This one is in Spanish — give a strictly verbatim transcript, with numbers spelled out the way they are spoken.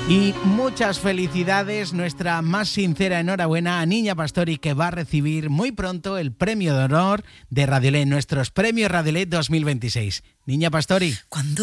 Y muchas felicidades, nuestra más sincera enhorabuena a Niña Pastori, que va a recibir muy pronto el premio de honor de Radiolé, nuestros premios Radiolé dos mil veintiséis. Niña Pastori. Cuando